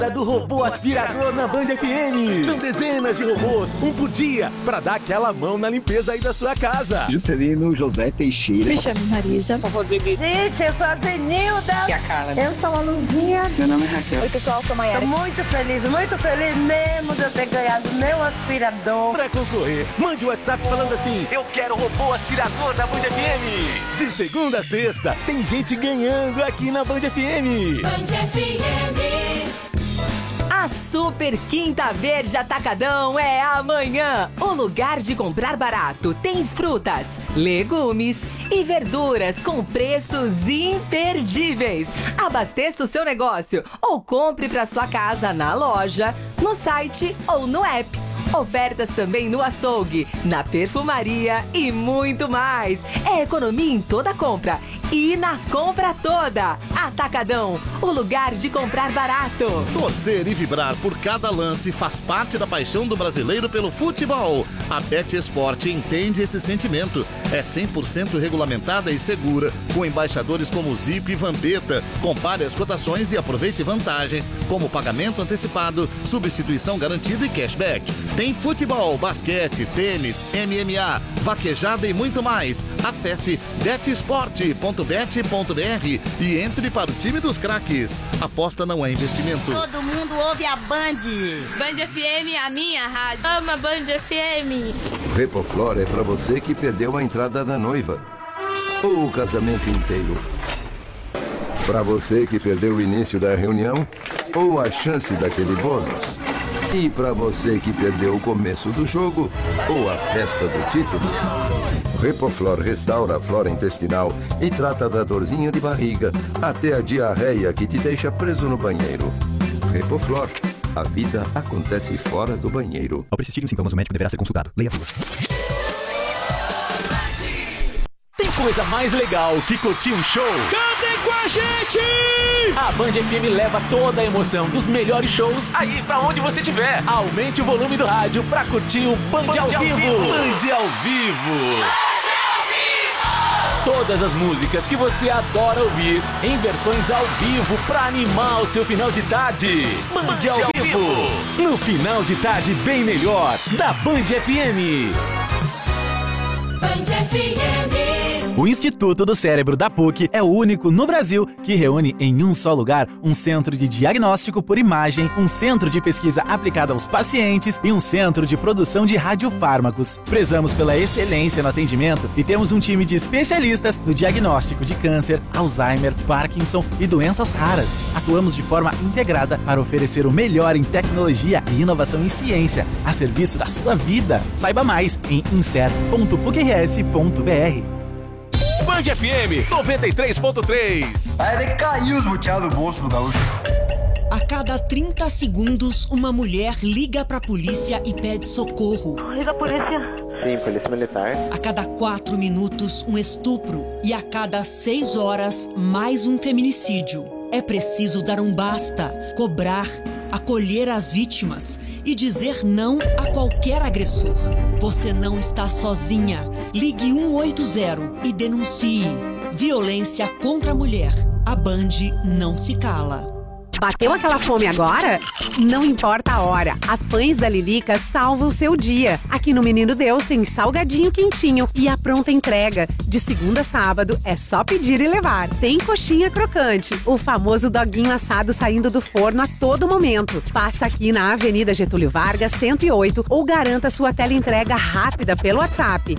Do robô aspirador na Band FM. São dezenas de robôs, um por dia, pra dar aquela mão na limpeza aí da sua casa. Juscelino José Teixeira. Me chamo Marisa. Sou Roseli. Gente, eu sou a Denilda. E a Carla. Eu sou a Luzinha. Meu nome é Raquel. Oi, pessoal, sou a Maiara. Tô muito feliz mesmo de eu ter ganhado meu aspirador. Pra concorrer, mande o WhatsApp falando assim: eu quero robô aspirador da Band FM. De segunda a sexta, tem gente ganhando aqui na Band FM. Band FM. A Super Quinta Verde Atacadão é amanhã. O lugar de comprar barato tem frutas, legumes e verduras com preços imperdíveis. Abasteça o seu negócio ou compre para sua casa na loja, no site ou no app. Ofertas também no açougue, na perfumaria e muito mais. É economia em toda compra e na compra toda. Atacadão, o lugar de comprar barato. Torcer e vibrar por cada lance faz parte da paixão do brasileiro pelo futebol. A Bet Esporte entende esse sentimento. É 100% regulamentada e segura, com embaixadores como Zico e Vampeta. Compare as cotações e aproveite vantagens, como pagamento antecipado, substituição garantida e cashback. Tem futebol, basquete, tênis, MMA, vaquejada e muito mais. Acesse betesport.bet.br e entre para o time dos craques. Aposta não é investimento. Todo mundo ouve a Band. Band FM, a minha rádio. Ama Band FM. Repoflor é pra você que perdeu a entrada da noiva ou o casamento inteiro. Pra você que perdeu o início da reunião ou a chance daquele bônus. E pra você que perdeu o começo do jogo ou a festa do título. Repoflor restaura a flora intestinal e trata da dorzinha de barriga até a diarreia que te deixa preso no banheiro. Repoflor. A vida acontece fora do banheiro. Ao persistirem sintomas, o médico deverá ser consultado. Leia a bula. Tem coisa mais legal que curtir um show? Cantem com a gente! A Band FM leva toda a emoção dos melhores shows aí pra onde você estiver. Aumente o volume do rádio pra curtir o Band ao vivo. Band ao vivo. Todas as músicas que você adora ouvir em versões ao vivo pra animar o seu final de tarde. Band ao vivo. No final de tarde bem melhor da Band FM. Band FM. O Instituto do Cérebro da PUC é o único no Brasil que reúne em um só lugar um centro de diagnóstico por imagem, um centro de pesquisa aplicada aos pacientes e um centro de produção de radiofármacos. Prezamos pela excelência no atendimento e temos um time de especialistas no diagnóstico de câncer, Alzheimer, Parkinson e doenças raras. Atuamos de forma integrada para oferecer o melhor em tecnologia e inovação em ciência, a serviço da sua vida. Saiba mais em inser.pucrs.br. Band FM 93.3. Vai de cair os buteados do bolso do gaúcho. A cada 30 segundos, uma mulher liga pra polícia e pede socorro. Liga a polícia. Sim, polícia militar. A cada 4 minutos, um estupro. E a cada 6 horas, mais um feminicídio. É preciso dar um basta, cobrar, acolher as vítimas e dizer não a qualquer agressor. Você não está sozinha. Ligue 180 e denuncie. Violência contra a mulher. A Band não se cala. Bateu aquela fome agora? Não importa a hora, a Pães da Lilica salva o seu dia. Aqui no Menino Deus tem salgadinho quentinho e a pronta entrega. De segunda a sábado é só pedir e levar. Tem coxinha crocante, o famoso doguinho assado saindo do forno a todo momento. Passa aqui na Avenida Getúlio Vargas, 108 ou garanta sua teleentrega rápida pelo WhatsApp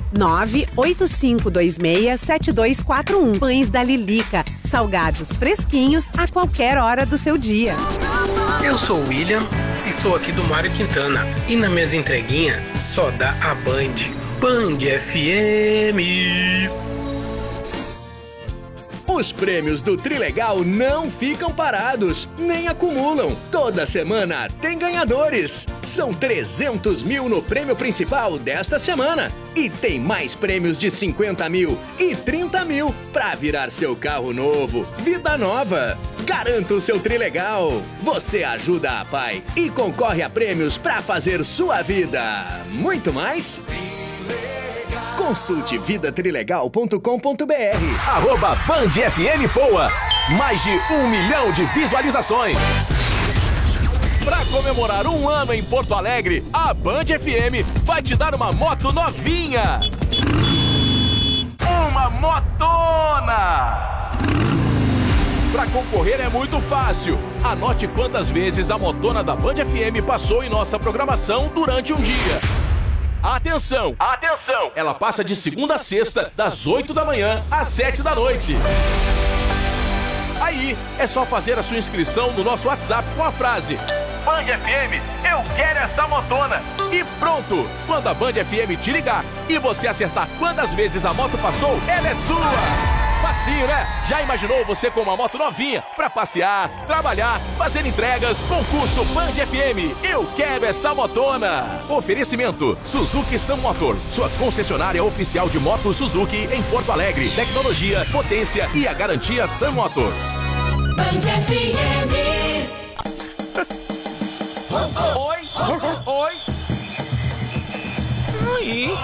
985267241. Pães da Lilica, salgados fresquinhos a qualquer hora do seu dia. Eu sou o William e sou aqui do Mário Quintana. E na minhas entreguinhas só dá a Band. Band FM. Os prêmios do Trilegal não ficam parados, nem acumulam. Toda semana tem ganhadores. São 300 mil no prêmio principal desta semana. E tem mais prêmios de 50 mil e 30 mil para virar seu carro novo. Vida nova. Garanta o seu Trilegal. Você ajuda a Pai e concorre a prêmios para fazer sua vida muito mais. Consulte vidatrilegal.com.br. @BandFM Poa. Mais de 1 milhão de visualizações. comemorar 1 ano em Porto Alegre, a Band FM vai te dar uma moto novinha. Uma motona! Para concorrer é muito fácil. Anote quantas vezes a motona da Band FM passou em nossa programação durante um dia. Atenção! Atenção! Ela passa de segunda a sexta, das 8 da manhã às 7 da noite. Aí, é só fazer a sua inscrição no nosso WhatsApp com a frase Band FM, eu quero essa motona. E pronto! Quando a Band FM te ligar e você acertar quantas vezes a moto passou, ela é sua! Facinho, né? Já imaginou você com uma moto novinha pra passear, trabalhar, fazer entregas? Concurso Band FM, eu quero essa motona! Oferecimento Suzuki Sun Motors, sua concessionária oficial de motos Suzuki em Porto Alegre. Tecnologia, potência e a garantia Sun Motors. Band FM. Oi! Oi! Oi!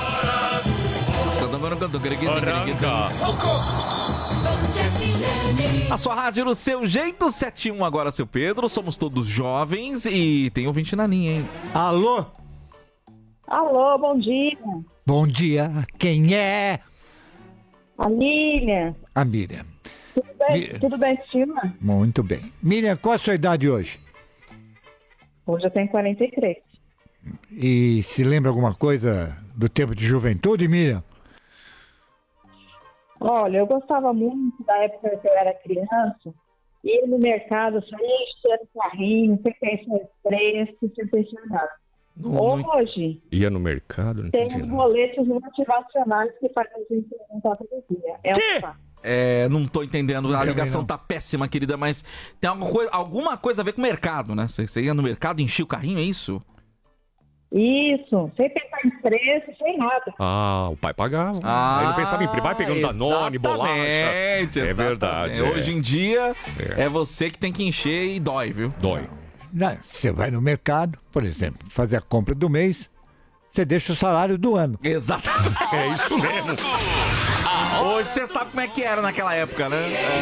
A sua rádio no seu jeito, 71 agora, seu Pedro. Somos todos jovens e tem ouvinte na linha, hein? Alô? Alô, bom dia. Bom dia. Quem é? A Miriam. A Miriam. Tudo bem, Silma? Muito bem. Miriam, qual a sua idade hoje? Hoje eu tenho 43. E se lembra alguma coisa do tempo de juventude, Miriam? Olha, eu gostava muito da época que eu era criança, ia no mercado, saía enchendo carrinho, sem pensar em preço, sem pensar em nada. Hoje, Ia no mercado? Não tem entendi os nada. boletos motivacionais que fazem a gente perguntar todo dia. Não tô entendendo. A ligação tá péssima, querida, mas tem alguma coisa a ver com o mercado, né? Você ia no mercado e enchia o carrinho, é isso? Isso, sem pensar em preço, sem nada. Ah, o pai pagava. Aí não pensava em vai pegando Danone, bolacha. Exatamente. Verdade. Hoje em dia, é você que tem que encher e dói, viu? Dói. Não, você vai no mercado, por exemplo, fazer a compra do mês, você deixa o salário do ano. Exatamente. É isso mesmo. Hoje você sabe como é que era naquela época, né?